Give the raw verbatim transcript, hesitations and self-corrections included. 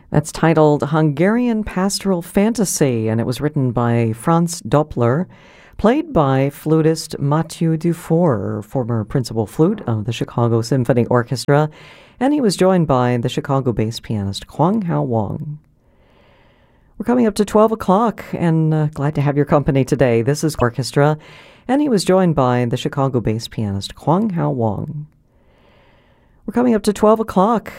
That's titled Hungarian Pastoral Fantasy, and it was written by Franz Doppler, played by flutist Mathieu Dufour, former principal flute of the Chicago Symphony Orchestra, and he was joined by the Chicago-based pianist Kwang Hao Wong. We're coming up to twelve o'clock, and uh, glad to have your company today. This is Orchestra, and he was joined by the Chicago-based pianist Kwang Hao Wong. We're coming up to twelve o'clock,